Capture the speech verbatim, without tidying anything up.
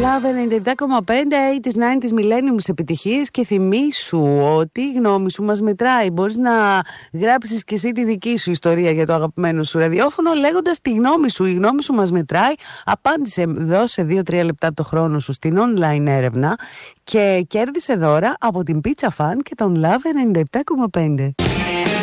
Love ενενήντα επτά κόμμα πέντε, ογδόντα, ενενήντα, millenniums επιτυχίες. Και θυμήσου ότι η γνώμη σου μας μετράει. Μπορείς να γράψεις και εσύ τη δική σου ιστορία για το αγαπημένο σου ραδιόφωνο λέγοντας τη γνώμη σου. Η γνώμη σου μας μετράει. Απάντησε, δώσε δύο τρία λεπτά το χρόνο σου στην online έρευνα και κέρδισε δώρα από την Pizza Fan και τον Love ενενήντα επτά κόμμα πέντε.